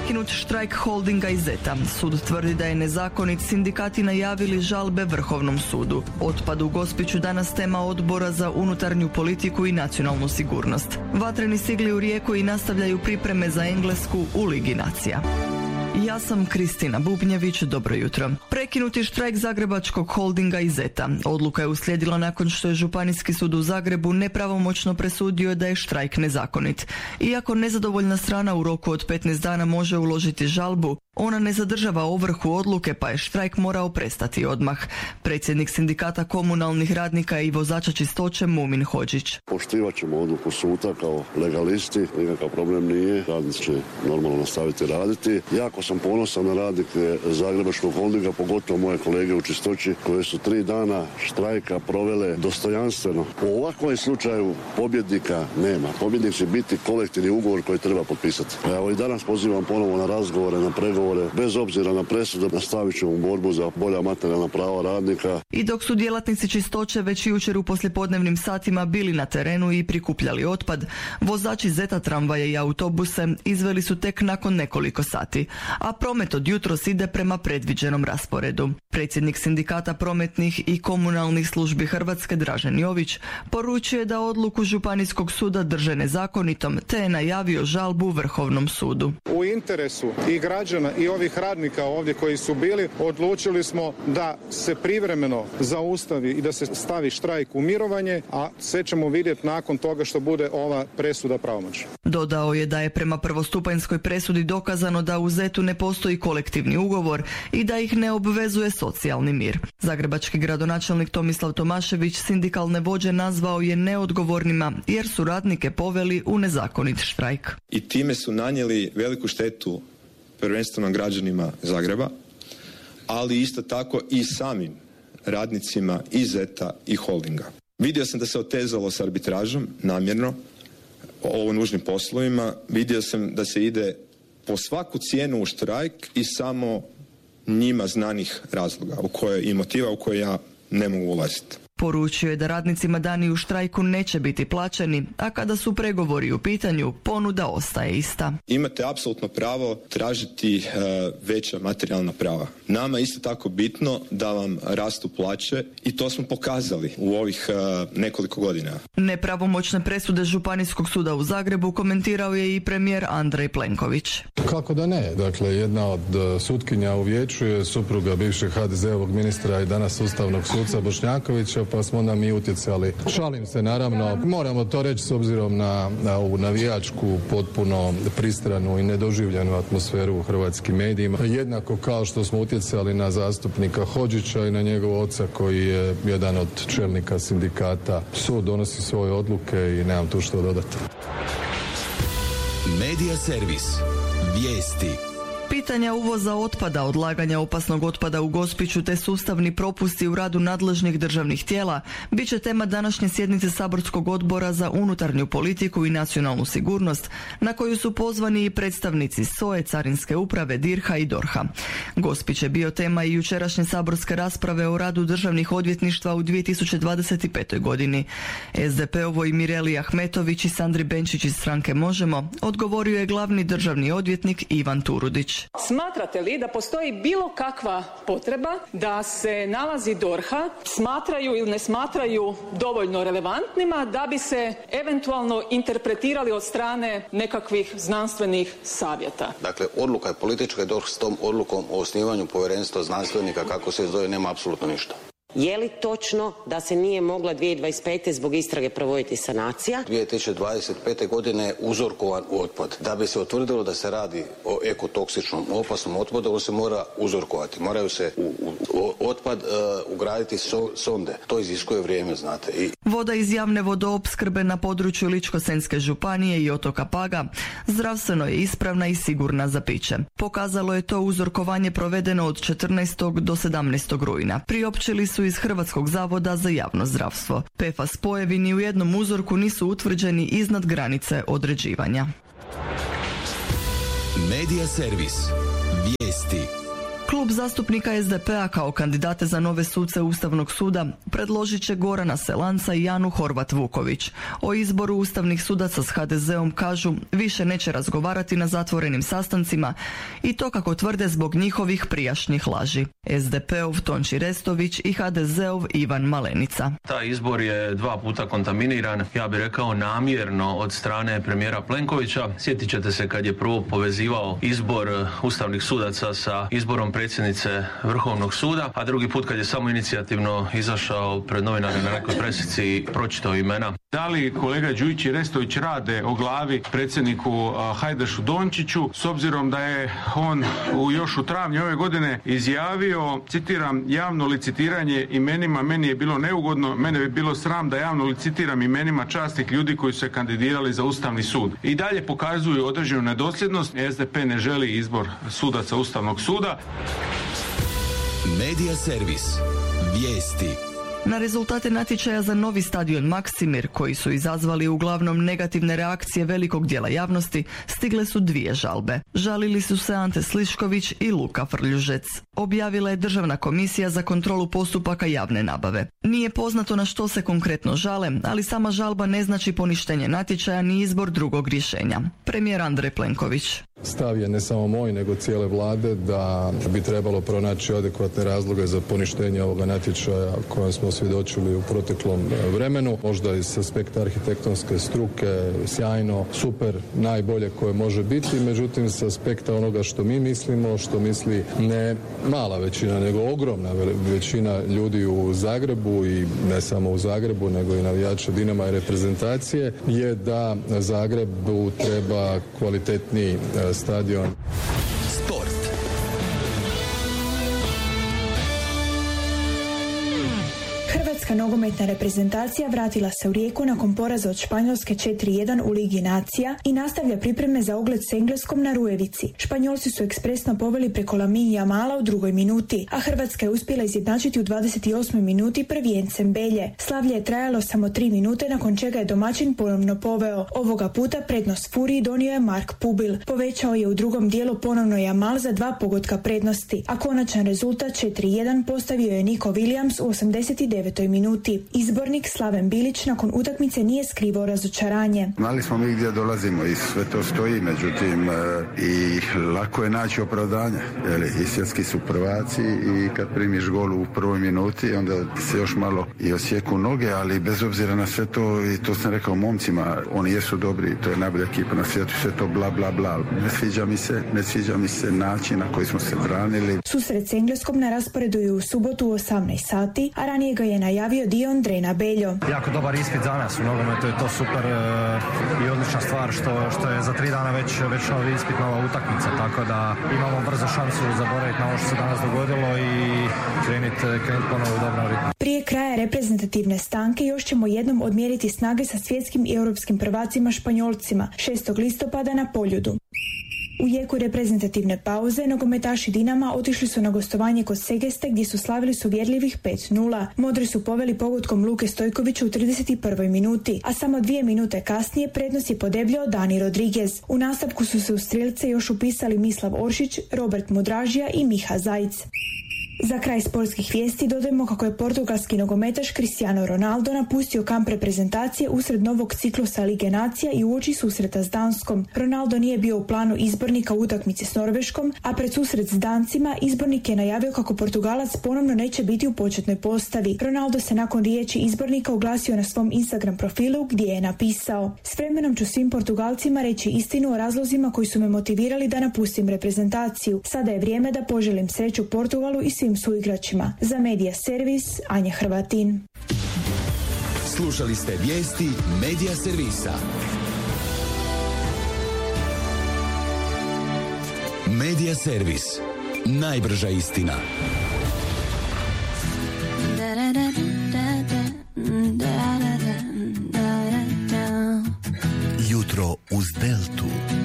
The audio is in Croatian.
Prekinut štrajk Holdinga i Zeta. Sud tvrdi da je nezakonit, sindikati najavili žalbe Vrhovnom sudu. Otpad u Gospiću danas tema Odbora za unutarnju politiku i nacionalnu sigurnost. Vatreni stigli u Rijeku i nastavljaju pripreme za Englesku u Ligi nacija. Ja sam Kristina Bubnjević, dobro jutro. Prekinuti štrajk Zagrebačkog Holdinga i Zeta. Odluka je uslijedila nakon što je Županijski sud u Zagrebu nepravomoćno presudio da je štrajk nezakonit. Iako nezadovoljna strana u roku od 15 dana može uložiti žalbu, ona ne zadržava ovrhu odluke pa je štrajk morao prestati odmah. Predsjednik sindikata komunalnih radnika i vozača čistoće Mumin Hodžić. Poštivat ćemo odluku suda kao legalisti, nikakav problem nije, radnici će normalno nastaviti raditi. Jako sam ponosan na radnike Zagrebačkog Holdinga, pogotovo moje kolege u čistoći koje su 3 dana štrajka provele dostojanstveno. U ovakvom slučaju pobjednika nema. Pobjednik će biti kolektivni ugovor koji treba potpisati. Evo i danas pozivam ponovo na razgovore, na pregovore. Bez obzira na presudu, nastavit ćemo borbu za bolja materijalna prava radnika. I dok su djelatnici čistoće već jučer u poslijepodnevnim satima bili na terenu i prikupljali otpad, vozači Zeta tramvaje i autobuse izveli su tek nakon nekoliko sati, a promet od jutros ide prema predviđenom rasporedu. Predsjednik sindikata prometnih i komunalnih službi Hrvatske Dražen Jović poručuje da odluku Županijskog suda drže nezakonitom, te je najavio žalbu Vrhovnom sudu. U interesu i građana i ovih radnika ovdje koji su bili, odlučili smo da se privremeno zaustavi i da se stavi štrajk u mirovanje, a sve ćemo vidjeti nakon toga što bude ova presuda pravomoćna. Dodao je da je prema prvostupanjskoj presudi dokazano da u Zetu ne postoji kolektivni ugovor i da ih ne obvezuje socijalni mir. Zagrebački gradonačelnik Tomislav Tomašević sindikalne vođe nazvao je neodgovornima jer su radnike poveli u nezakonit štrajk. I time su nanijeli veliku štetu prvenstveno građanima Zagreba, ali isto tako i samim radnicima i Zeta i Holdinga. Vidio sam da se otezalo s arbitražom namjerno o nužnim poslovima. Vidio sam da se ide po svaku cijenu u štrajk i samo njima znanih razloga i motiva u koje ja ne mogu ulaziti. Poručio je da radnicima dani u štrajku neće biti plaćeni, a kada su pregovori u pitanju, ponuda ostaje ista. Imate apsolutno pravo tražiti veća materijalna prava. Nama je isto tako bitno da vam rastu plaće i to smo pokazali u ovih nekoliko godina. Nepravomoćne presude Županijskog suda u Zagrebu komentirao je i premijer Andrej Plenković. Kako da ne? Dakle, jedna od sutkinja u vijeću je supruga bivšeg HDZ-ovog ministra i danas ustavnog suca Bošnjakovića, pa smo onda mi utjecali. Šalim se, naravno, moramo to reći s obzirom na ovu navijačku, potpuno pristranu i nedoživljenu atmosferu u hrvatskim medijima. Jednako kao što smo utjecali na zastupnika Hodžića i na njegov oca koji je jedan od čelnika sindikata. Sud donosi svoje odluke i nemam tu što dodati. Medija servis. Vijesti. Pitanja uvoza otpada, odlaganja opasnog otpada u Gospiću te sustavni propusti u radu nadležnih državnih tijela bit će tema današnje sjednice Saborskog odbora za unutarnju politiku i nacionalnu sigurnost, na koju su pozvani i predstavnici SOA-e, Carinske uprave, DIRH-a i DORH-a. Gospić je bio tema i jučerašnje saborske rasprave o radu državnih odvjetništva u 2025. godini. SDP-ovoj Mireli Ahmetović i Sandri Benčić iz stranke Možemo odgovorio je glavni državni odvjetnik Ivan Turudić. Smatrate li da postoji bilo kakva potreba da se nalazi DORH-a smatraju ili ne smatraju dovoljno relevantnima da bi se eventualno interpretirali od strane nekakvih znanstvenih savjeta? Dakle, odluka je politička i DORH s tom odlukom o osnivanju povjerenstva znanstvenika, kako se zove, nema apsolutno ništa. Je li točno da se nije mogla 2025. zbog istrage provoditi sanacija? 2025. godine je uzorkovan otpad. Da bi se utvrdilo da se radi o ekotoksičnom opasnom otpadu, on se mora uzorkovati. Moraju se u otpad ugraditi sonde. To iziskuje vrijeme, znate. Voda iz javne vodoopskrbe na području Ličko-senjske županije i otoka Paga zdravstveno je ispravna i sigurna za piće. Pokazalo je to uzorkovanje provedeno od 14. do 17. rujna. Priopćili su iz Hrvatskog zavoda za javno zdravstvo. PFAS spojevi ni u jednom uzorku nisu utvrđeni iznad granice određivanja. Medija servis. Vijesti. Klub zastupnika SDP-a kao kandidate za nove suce Ustavnog suda predložit će Gorana Selanca i Janu Horvat-Vuković. O izboru ustavnih sudaca s HDZ-om kažu više neće razgovarati na zatvorenim sastancima i to kako tvrde zbog njihovih prijašnjih laži. SDP-ov Tonči Restović i HDZ-ov Ivan Malenica. Taj izbor je 2 puta kontaminiran, ja bih rekao namjerno od strane premijera Plenkovića. Sjetit ćete se kad je prvo povezivao izbor ustavnih sudaca sa izborom predsjednice Vrhovnog suda, a drugi put kad je samo inicijativno izašao pred novinare na nekoj presici i pročitao imena. Da li kolega Đujić i Restović rade o glavi predsjedniku Hajdašu Dončiću, s obzirom da je on još u travnju ove godine izjavio, citiram, javno licitiranje imenima meni je bilo neugodno, mene bi bilo sram da javno licitiram imenima časnih ljudi koji su se kandidirali za Ustavni sud. I dalje pokazuju određenu nedosljednost. SDP ne želi izbor sudaca Ustavnog suda. Medija servis. Vijesti. Na rezultate natječaja za novi stadion Maksimir, koji su izazvali uglavnom negativne reakcije velikog dijela javnosti, stigle su 2 žalbe. Žalili su se Ante Slišković i Luka Frljužec. Objavila je Državna komisija za kontrolu postupaka javne nabave. Nije poznato na što se konkretno žale, ali sama žalba ne znači poništenje natječaja ni izbor drugog rješenja. Premijer Andrej Plenković. Stav je ne samo moj, nego cijele vlade da bi trebalo pronaći adekvatne razloge za poništenje ovoga natječaja kojem smo svjedočili u proteklom vremenu. Možda iz aspekta arhitektonske struke sjajno, super, najbolje koje može biti, međutim s aspekta onoga što mi mislimo, što misli ne mala većina, nego ogromna većina ljudi u Zagrebu i ne samo u Zagrebu, nego i navijača Dinama i reprezentacije, je da Zagrebu treba kvalitetniji stadion. Sport. Hrvatska nogometna reprezentacija vratila se u Rijeku nakon poraza od Španjolske 4-1 u Ligi nacija i nastavlja pripreme za ogled s Engleskom na Rujevici. Španjolci su ekspresno poveli preko Lamine Jamala u 2. minuti, a Hrvatska je uspjela izjednačiti u 28. minuti prvijencem Belje. Slavlje je trajalo samo 3 minute, nakon čega je domaćin ponovno poveo. Ovoga puta prednost Furiji donio je Mark Pubil. Povećao je u drugom dijelu ponovno Jamal za 2 pogotka prednosti, a konačan rezultat 4-1 postavio je Nico Williams u 89. minuti. Izbornik Slaven Bilić nakon utakmice nije skrivao razočaranje. Znali smo mi gdje dolazimo i sve to stoji, međutim i lako je naći opravdanje. I svjetski su prvaci i kad primiš gol u 1. minuti onda se još malo i osjeku noge, ali bez obzira na sve to, i to sam rekao momcima, oni jesu dobri, to je najbolja ekipa na svijetu, sve to bla bla bla. Ne sviđa mi se način na koji smo se branili. Susret s Engleskom na rasporedu je u subotu u 18 sati, a ranije ga je najavio Dion Drena Beljo. Jako dobar ispit za nas u nogometu, je to super i odlična stvar što je za 3 dana već novi ispit, nova utakmica, tako da imamo brzo šansu zaboraviti na ovo što se danas dogodilo i krenuti ponovo u dobrom ritmu. Prije kraja reprezentativne stanke još ćemo jednom odmjeriti snage sa svjetskim i europskim prvacima Španjolcima 6. listopada na Poljudu. U jeku reprezentativne pauze nogometaši Dinama otišli su na gostovanje kod Segeste gdje su slavili s uvjerljivih 5-0. Modri su poveli pogodkom Luke Stojkovića u 31. minuti, a samo 2 minute kasnije prednost je podebljao Dani Rodriguez. U nastavku su se u strijelce još upisali Mislav Oršić, Robert Mudražija i Miha Zajic. Za kraj sportskih vijesti dodajemo kako je portugalski nogometaš Cristiano Ronaldo napustio kamp reprezentacije usred novog ciklusa Lige nacija i uoči susreta s Danskom. Ronaldo nije bio u planu izbornika u utakmici s Norveškom, a pred susret s Dancima izbornik je najavio kako Portugalac ponovno neće biti u početnoj postavi. Ronaldo se nakon riječi izbornika oglasio na svom Instagram profilu gdje je napisao: "S vremenom ću svim Portugalcima reći istinu o razlozima koji su me motivirali da napustim reprezentaciju. Sada je vrijeme da poželim sreću Portugalu i svim suigračima." Za Medija servis, Anja Hrvatin. Slušali ste vijesti Medija servisa. Medija servis. Najbrža istina.